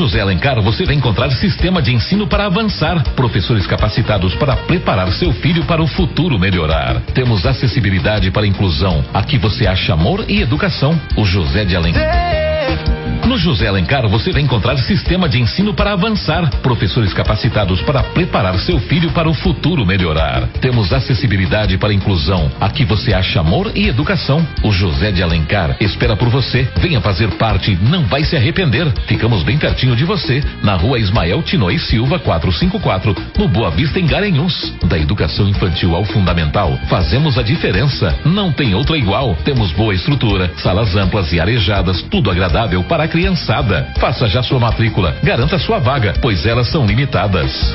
José Alencar você vai encontrar sistema de ensino para avançar, professores capacitados para preparar seu filho para o futuro melhorar. Temos acessibilidade para inclusão. Aqui você acha amor e educação. O José de Alencar. No José Alencar você vai encontrar sistema de ensino para avançar, professores capacitados para preparar seu filho para o futuro melhorar. Temos acessibilidade para inclusão. Aqui você acha amor e educação. O José de Alencar espera por você. Venha fazer parte, não vai se arrepender. Ficamos bem pertinho de você, na rua Ismael Tinoy Silva 454, no Boa Vista, em Garanhuns. Da educação infantil ao fundamental, fazemos a diferença. Não tem outra igual. Temos boa estrutura, salas amplas e arejadas, tudo agradável para a criançada. Faça já sua matrícula, garanta sua vaga, pois elas são limitadas.